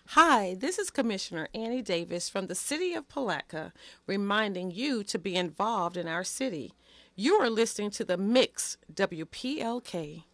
Hi, this is Commissioner Annie Davis from the City of Palatka, reminding you to be involved in our city. You are listening to the Mix WPLK.